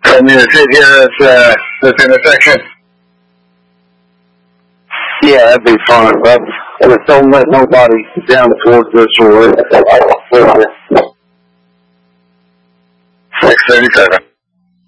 I mean, to sit here at this intersection. Yeah, that'd be fun. But just don't let nobody down towards this or 637.